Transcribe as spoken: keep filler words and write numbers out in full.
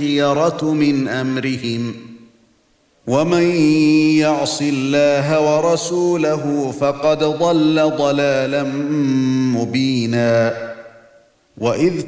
الْخِيَرَةُ مِنْ أَمْرِهِمْ وَمَن يَعْصِ اللَّهَ وَرَسُولَهُ فَقَدْ ضَلَّ ضَلَالًا مُبِينًا وَإِذْ